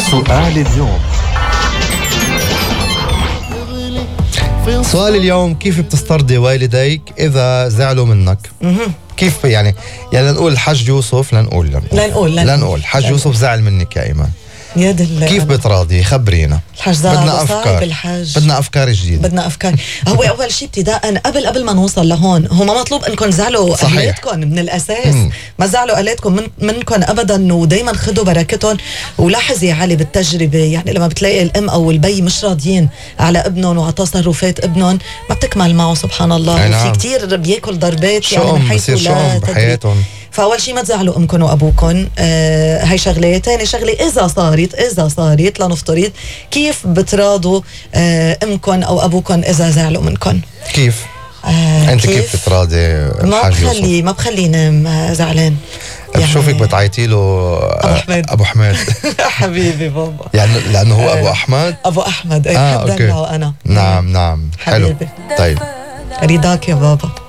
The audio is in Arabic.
سؤال اليوم. سؤال اليوم: كيف بتسترضي والديك إذا زعلوا منك؟ كيف يعني نقول الحاج يوسف، لنقول حاج يوسف زعل منك يا إيمان، يد الله، كيف بتراضي؟ خبرينا. الحاج بدنا أفكار، بدنا أفكار جديدة. هو أول شيء ابتداء قبل ما نوصل لهون، هو ما مطلوب أنكم زعلوا أهلاتكم من الأساس. ما زعلوا أهلاتكم منكم أبدا، ودايما خدوا بركتهم. ولاحظ يا علي بالتجربة، يعني لما بتلاقي الأم أو البي مش راضيين على ابنهم وعلى تصرفات ابنهم، ما بتكمل معه سبحان الله. نعم. وفي كتير بياكل ضربات يعني من حيث لا تدري. فأول شيء ما تزعلوا أمكم وأبوكم، هاي شغلة. تاني شغلة، إذا صارت لنفترض، كيف بتراضوا أمكم أو أبوكم إذا زعلوا منكم؟ كيف؟ أنت كيف بتراضي الحاج يوسف؟ ما بخليه زعلان. بشوفك بتعيطي له أبو حميد. حبيبي بابا، يعني لأنه هو أبو أحمد. أي بحب دلعه أنا. نعم حلو. طيب، رضاك يا بابا.